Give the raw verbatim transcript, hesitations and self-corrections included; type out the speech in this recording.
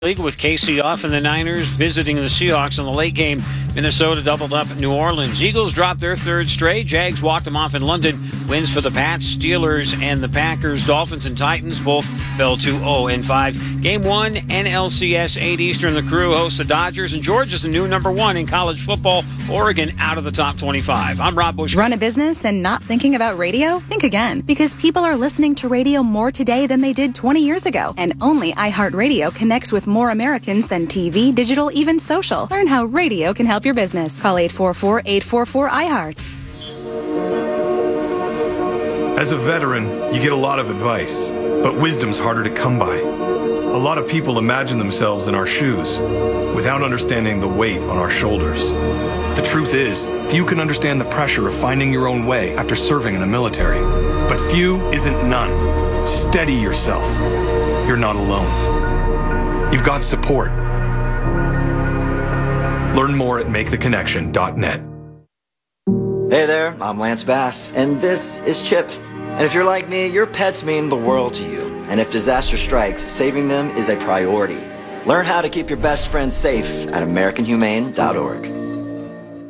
League with K C off and the Niners visiting the Seahawks in the late game. Minnesota doubled up at New Orleans. Eagles dropped their third straight. Jags walked them off in London. Wins for the Pats, Steelers, and the Packers. Dolphins and Titans both fell to oh and five. Game one, N L C S, eight Eastern. The Crew hosts the Dodgers, and Georgia's the new number one in college football. Oregon out of the top twenty-five. I'm Rob Bush. Run a business and not thinking about radio? Think again, because people are listening to radio more today than they did twenty years ago. And only iHeartRadio connects with more Americans than T V, digital, even social. Learn how radio can help your business. Call eight four four, eight four four, I heart. As a veteran, you get a lot of advice, but wisdom's harder to come by. A lot of people imagine themselves in our shoes without understanding the weight on our shoulders. The truth is, few can understand the pressure of finding your own way after serving in the military. But few isn't none. Steady yourself. You're not alone. You've got support. Learn more at make the connection dot net. Hey there, I'm Lance Bass, and this is Chip. And if you're like me, your pets mean the world to you. And if disaster strikes, saving them is a priority. Learn how to keep your best friends safe at American Humane dot org.